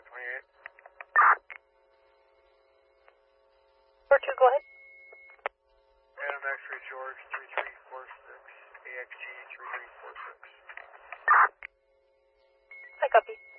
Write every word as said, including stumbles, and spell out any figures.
for twenty-eight. four two, go ahead. Adam X-ray George, three three four six, A X G three three four six. I copy.